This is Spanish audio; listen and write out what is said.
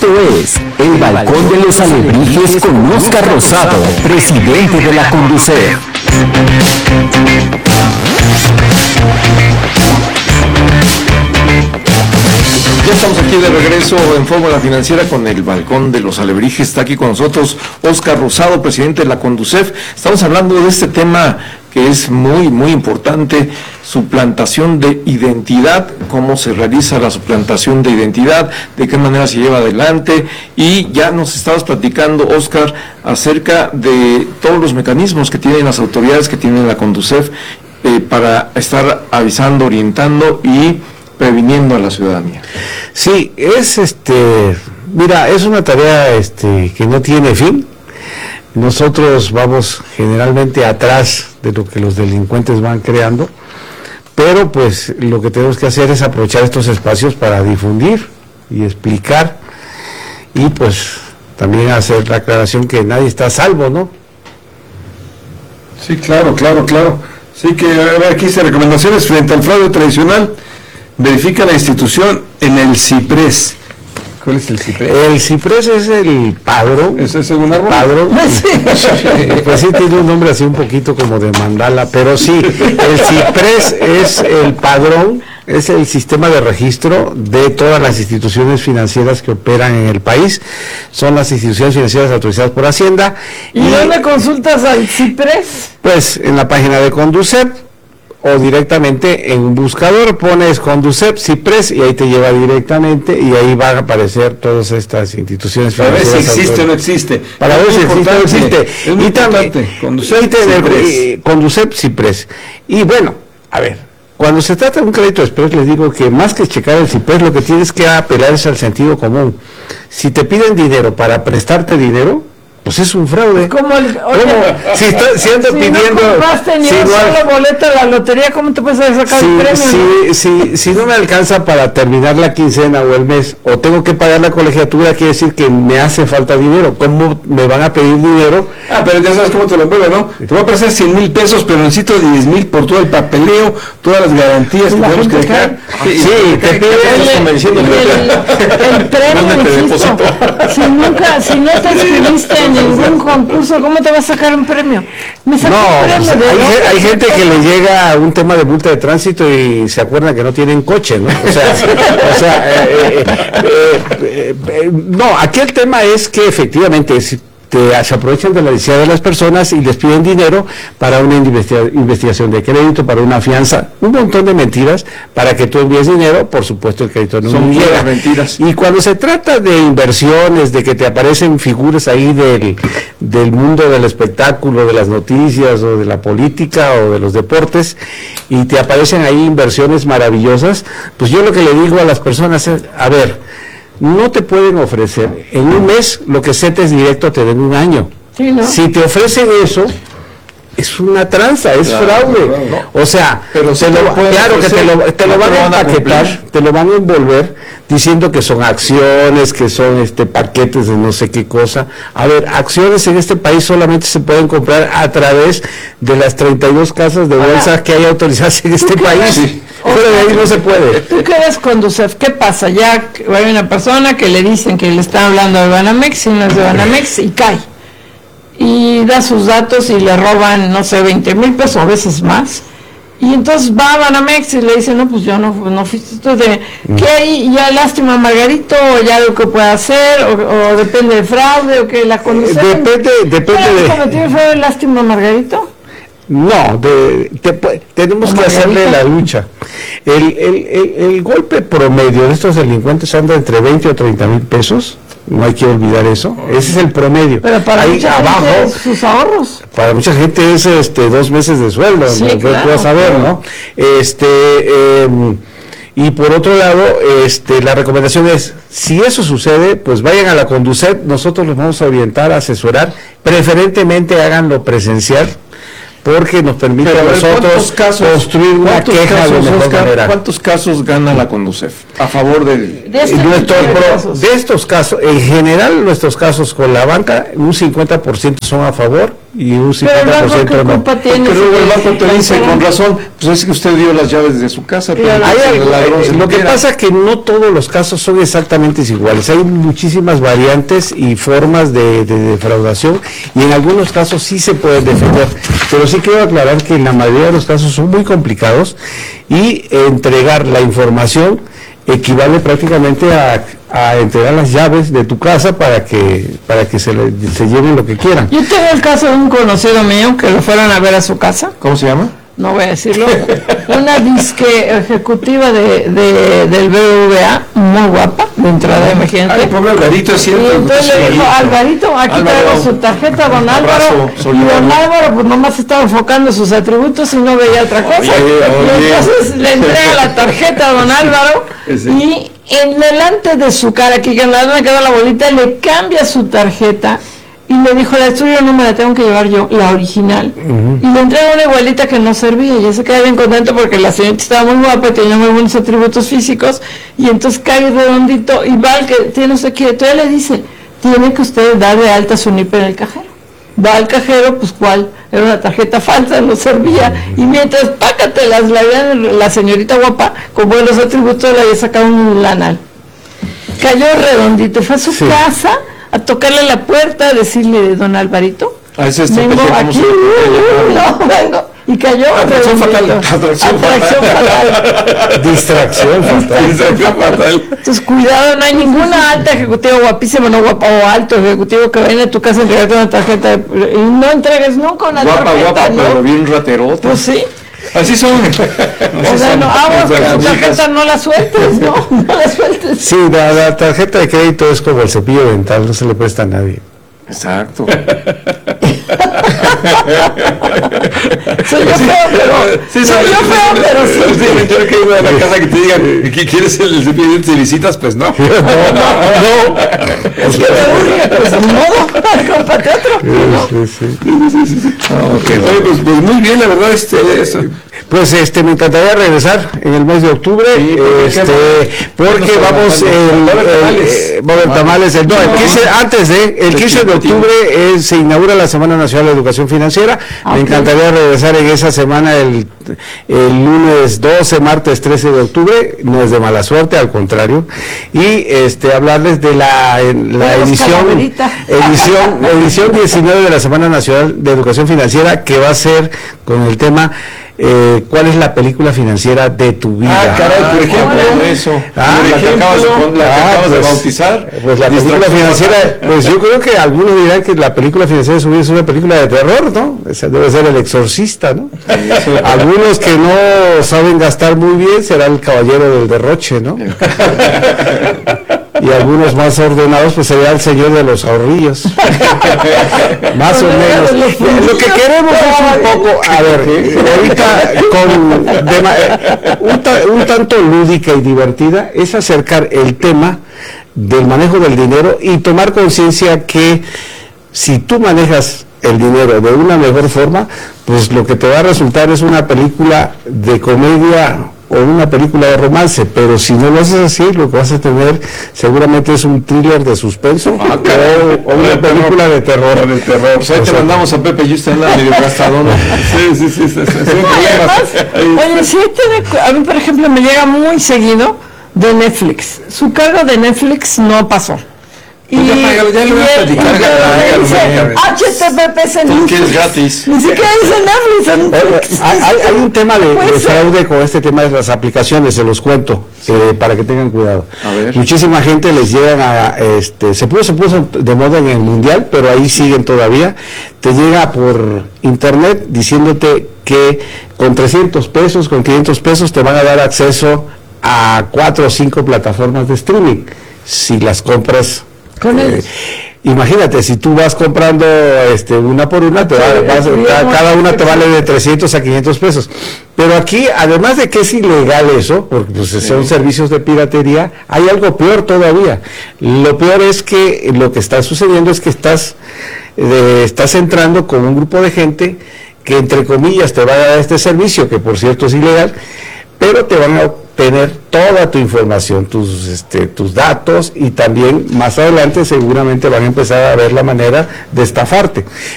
Esto es El Balcón de los Alebrijes con Óscar Rosado, presidente de la Conducef. Ya estamos aquí de regreso en Fórmula Financiera con El Balcón de los Alebrijes. Está aquí con nosotros Óscar Rosado, presidente de la Conducef. Estamos hablando de este tema que es muy, muy importante, suplantación de identidad, cómo se realiza la suplantación de identidad, de qué manera se lleva adelante, y ya nos estabas platicando, Óscar, acerca de todos los mecanismos que tienen las autoridades, que tienen la Conducef, para estar avisando, orientando y previniendo a la ciudadanía. Sí, mira, es una tarea que no tiene fin. Nosotros vamos generalmente atrás de lo que los delincuentes van creando, pero pues lo que tenemos que hacer es aprovechar estos espacios para difundir y explicar, y pues también hacer la aclaración que nadie está a salvo, ¿no? Sí, claro. Sí, que aquí dice recomendaciones frente al fraude tradicional. Verifica la institución en el CIPRES. ¿Cuál es el CIPRES? El CIPRES es el padrón. ¿Ese es un árbol? Padrón. Pues sí, tiene un nombre así un poquito como de mandala, pero sí, el CIPRES es el padrón, es el sistema de registro de todas las instituciones financieras que operan en el país. Son las instituciones financieras autorizadas por Hacienda. ¿Y dónde consultas al CIPRES? Pues en la página de Conducef, o directamente en un buscador pones Conducef, CIPRES, y ahí te lleva directamente, y ahí van a aparecer todas estas instituciones financieras. Para ver si existe o no existe. Para ver si existe o no existe. Es muy importante. Conducef, CIPRES. Y bueno, a ver, cuando se trata de un crédito express, les digo que más que checar el CIPRES, lo que tienes que apelar es al sentido común. Si te piden dinero para prestarte dinero, pues es un fraude. ¿Cómo? Si ando pidiendo... no compraste ni un solo boleto de la lotería, ¿cómo te puedes sacar el premio? Si no me alcanza para terminar la quincena o el mes, o tengo que pagar la colegiatura, quiere decir que me hace falta dinero. ¿Cómo me van a pedir dinero? Pero ya sabes cómo te lo mueve, ¿no? Te voy a prestar 100,000 pesos, pero necesito 10,000 por todo el papeleo, todas las garantías que tenemos que dejar. Te piden el premio, insisto. Si no te inscribiste en ningún concurso, ¿cómo te vas a sacar un premio? Hay gente que le llega un tema de multa de tránsito y se acuerda que no tienen coche, ¿no? No, aquí el tema es que efectivamente se aprovechan de la necesidad de las personas y les piden dinero para una investigación de crédito, para una fianza, un montón de mentiras para que tú envíes dinero. Por supuesto, el crédito no llega. Mentiras. Y cuando se trata de inversiones, de que te aparecen figuras ahí del mundo del espectáculo, de las noticias o de la política o de los deportes, y te aparecen ahí inversiones maravillosas, pues yo lo que le digo a las personas es, a ver, no te pueden ofrecer en un mes lo que CETES directo te den un año. Sí, ¿no? Si te ofrecen eso, es una tranza, es fraude. O sea, pero claro que te lo van a empaquetar, te lo van a envolver diciendo que son acciones, que son paquetes de no sé qué cosa. A ver, acciones en este país solamente se pueden comprar a través de las 32 casas de bolsa que hay autorizadas en este país. Sí. Fuera de ahí no se puede. ¿Tú qué eres Conducef? ¿Qué pasa? Ya hay una persona que le dicen que le están hablando de Banamex y no es de Banamex y cae. Y da sus datos y le roban, no sé, 20,000 pesos, a veces más. Y entonces va a Banamex y le dice, no, pues yo no fuiste tú de... ¿Qué hay? ¿Ya lástima a Margarito? ¿O ya lo que puede hacer? ¿O depende de fraude? ¿O que la Conducef? Depende de... ¿Cometió fraude lástima a Margarito? No, tenemos que hacerle la lucha. El golpe promedio de estos delincuentes anda entre 20 o 30,000 pesos. No hay que olvidar eso. Ese es el promedio. Pero para ahí mucha abajo, gente sus ahorros. Para mucha gente es 2 meses de sueldo, sí, ¿no? Claro, puedas saber, ¿no? Y por otro lado, la recomendación es, si eso sucede, pues vayan a la Conducef, nosotros los vamos a orientar, a asesorar, preferentemente háganlo presencial, porque nos permite a nosotros construir una queja de mejor manera. ¿Cuántos casos gana la Conducef a favor de estos casos? En general, nuestros casos con la banca, un 50% son a favor y un 50% Pero el banco, ¿qué no. culpa tiene? Porque luego el banco te Sí, dice claro. con razón, pues es que usted dio las llaves de su casa, pero Claro. Hay el algo- ladrón se lo que metiera. pasa es que no todos los casos son exactamente iguales. Hay muchísimas variantes y formas de defraudación, y en algunos casos sí se pueden defender. Pero sí quiero aclarar que en la mayoría de los casos son muy complicados, y entregar la información equivale prácticamente a entregar las llaves de tu casa para que se lleven lo que quieran. Yo tengo el caso de un conocido mío que lo fueron a ver a su casa, ¿Cómo se llama? no voy a decirlo, una disque ejecutiva del BBVA, muy guapa, de entrada, imagínate. Ay, pobre Alvarito, es Y cierto. entonces le dijo, Alvarito, aquí Álvaro, traigo su tarjeta, don Álvaro. abrazo, Y solidario. don Álvaro, pues nomás estaba enfocando sus atributos y no veía otra cosa. Oye. Y entonces le entrega la tarjeta a don Álvaro, Sí. y en delante de su cara, aquí que nada me queda la bolita, le cambia su tarjeta y le dijo, la tuya no me la tengo que llevar yo, la original. Y le entrega una igualita que no servía, y él se queda bien contento porque la señorita estaba muy guapa y tenía muy buenos atributos físicos, y entonces cae redondito y va al que tiene usted que, todavía le dice, tiene que usted dar de alta su NIP en el cajero. Va al cajero, pues cuál, era una tarjeta falsa, no servía, y mientras pácatelas, la señorita guapa con buenos atributos le había sacado un lanal. Cayó redondito, fue a su casa a tocarle la puerta, a decirle, don Alvarito, A ese vengo aquí, no, vengo, y cayó Atracción redondito. fatal, atracción fatal. Distracción fatal. Entonces, cuidado, no hay ninguna alta ejecutiva guapísima, no guapa, o alto ejecutivo que vaya a tu casa a entregarte una tarjeta y no entregues nunca una Guapa, tarjeta, guapa, ¿no? pero bien raterota. Pues sí. Así son. O sea, no, aguas que tu tarjeta no la sueltes, ¿no? No la sueltes. Sí, la tarjeta de crédito es como el cepillo dental, no se le presta a nadie. Exacto. Soy yo feo, pero Sí, soy yo feo, pero sí. Sí, yo que iba a la casa que te digan, ¿qué quieres el cepillo de dientes de visitas? Pues no. Es que me urge, pues ni modo, cómprate otro. Oye, pues muy bien, la verdad, eso. Pues me encantaría regresar en el mes de octubre, porque vamos va a haber tamales, el 15 de octubre se inaugura la Semana Nacional de Educación Financiera. Me encantaría regresar en esa semana el lunes 12, martes 13 de octubre, no es de mala suerte, al contrario, y hablarles de la edición 19 de la Semana Nacional de Educación Financiera, que va a ser con el tema ¿cuál es la película financiera de tu vida? Ah, caray, por ejemplo, eso. La que acabas de bautizar. Pues la película financiera, pues yo creo que algunos dirán que la película financiera de su vida es una película de terror, ¿no? Esa debe ser El Exorcista, ¿no? Algunos que no saben gastar muy bien será El Caballero del Derroche, ¿no? Y algunos más ordenados pues sería El Señor de los Ahorrillos. Más o menos. Lo que queremos es un poco, a ver, ahorita un tanto lúdica y divertida, es acercar el tema del manejo del dinero y tomar conciencia que si tú manejas el dinero de una mejor forma, pues lo que te va a resultar es una película de comedia o una película de romance, pero si no lo haces así, lo que vas a tener seguramente es un thriller de suspenso o una película de terror. Pues ahí te mandamos a Pepe, y usted anda medio gastadón. Sí. Oye, sí, a mí, por ejemplo, me llega muy seguido de Netflix. Su cargo de Netflix no pasó. Y ya lo voy a platicar, HTTPS Que es gratis. ni siquiera dice Netflix. Hay un tema de Pues, fraude con este tema de las aplicaciones, se los cuento, para que tengan cuidado. A ver. Muchísima gente les llegan se puso de moda en el mundial, pero ahí siguen todavía. Te llega por internet diciéndote que con 300 pesos, con 500 pesos te van a dar acceso a 4 o 5 plataformas de streaming si las compras. Con ellos. Imagínate, si tú vas comprando una por una, cada una te vale de 300 a 500 pesos. Pero aquí, además de que es ilegal eso, porque pues, son servicios de piratería, hay algo peor todavía. Lo peor es que lo que está sucediendo es que estás entrando con un grupo de gente que, entre comillas, te va a dar este servicio, que por cierto es ilegal, pero te van a tener toda tu información, tus datos, y también más adelante seguramente van a empezar a ver la manera de estafarte.